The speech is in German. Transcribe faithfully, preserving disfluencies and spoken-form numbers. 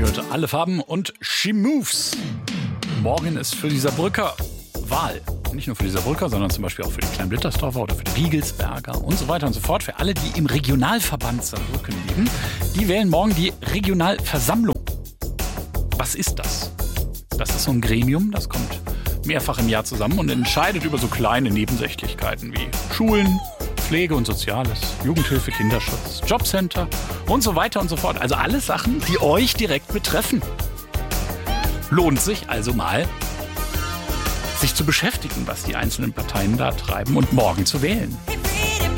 Heute alle Farben und She Moves. Morgen ist für die Saarbrücker Wahl. Nicht nur für die Saarbrücker, sondern zum Beispiel auch für die Klein-Blittersdorfer oder für die Riegelsberger und so weiter und so fort. Für alle, die im Regionalverband Saarbrücken leben, die wählen morgen die Regionalversammlung. Was ist das? Das ist so ein Gremium, das kommt mehrfach im Jahr zusammen und entscheidet über so kleine Nebensächlichkeiten wie Schulen, Pflege und Soziales, Jugendhilfe, Kinderschutz, Jobcenter und so weiter und so fort. Also alles Sachen, die euch direkt betreffen. Lohnt sich also mal, sich zu beschäftigen, was die einzelnen Parteien da treiben und morgen zu wählen.